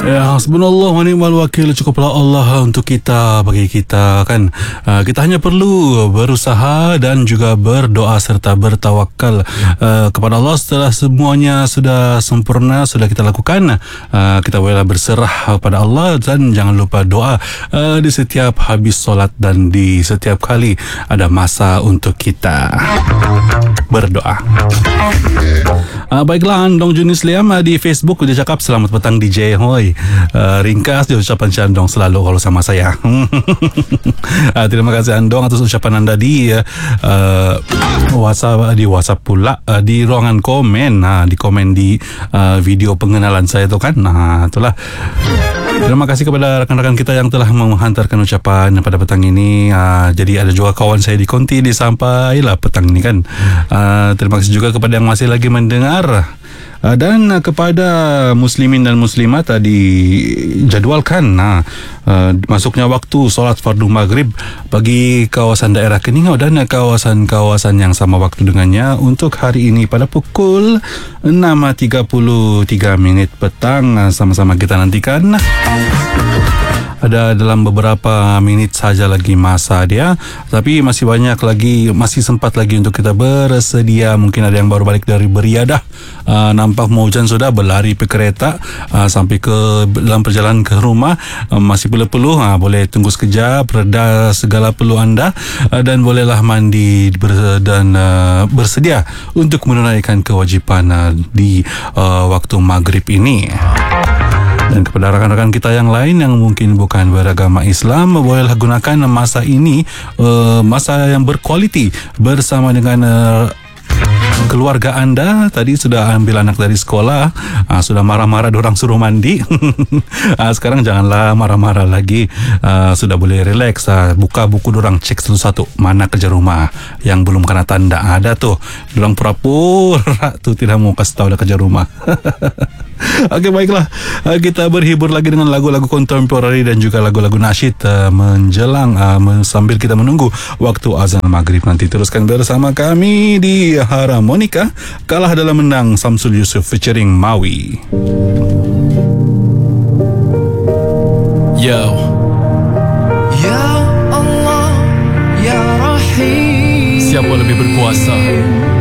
Ya, hasbunallah wa ni'mal wakil. Cukuplah Allah untuk kita, bagi kita kan. Kita hanya perlu berusaha dan juga berdoa serta bertawakal kepada Allah. Setelah semuanya sudah sempurna, sudah kita lakukan, kita bolehlah berserah kepada Allah. Dan jangan lupa doa di setiap habis solat dan di setiap kali ada masa untuk kita berdoa. Baiklah, Andong Junis Liam di Facebook dia cakap, selamat petang DJ Hoi. Ringkas dia ucapan si Andong selalu kalau sama saya. Terima kasih Andong atas ucapan anda di WhatsApp pula, di ruangan komen, di komen di video pengenalan saya tu kan. Itulah. Terima kasih kepada rakan-rakan kita yang telah menghantarkan ucapan pada petang ini. Jadi ada juga kawan saya di Konti di sampailah petang ini kan. Terima kasih juga kepada yang masih lagi mendengar. Dan kepada muslimin dan muslimat dijadwalkan masuknya waktu solat fardu maghrib bagi kawasan daerah Keningau dan kawasan-kawasan yang sama waktu dengannya untuk hari ini pada pukul 6.33 petang. Sama-sama kita nantikan. Ada dalam beberapa minit saja lagi masa dia, tapi masih banyak lagi, masih sempat lagi untuk kita bersedia. Mungkin ada yang baru balik dari beriadah, nampak mau hujan sudah berlari pe kereta sampai ke dalam perjalanan ke rumah, masih peluh-peluh, boleh tunggu sekejap, reda segala peluh anda, dan bolehlah mandi dan bersedia untuk menunaikan kewajipan di waktu maghrib ini. Dan kepada rakan-rakan kita yang lain yang mungkin bukan beragama Islam, bolehlah gunakan masa ini, masa yang berkualiti bersama dengan keluarga anda. Tadi sudah ambil anak dari sekolah, sudah marah-marah dorang suruh mandi. Sekarang janganlah marah-marah lagi, sudah boleh relax, buka buku dorang, cek satu-satu mana kerja rumah yang belum kena tanda. Ada tuh dorang pura-pura tuh tidak mau kasih tahu ada kerja rumah. Okey, baiklah, kita berhibur lagi dengan lagu-lagu kontemporari dan juga lagu-lagu nasyid menjelang sambil kita menunggu waktu azan maghrib nanti. Teruskan bersama kami di Harmonika, Kalah Dalam Menang, Samsul Yusuf featuring Mawi. Yo, Ya Allah Ya Rahim, siapa lebih berkuasa,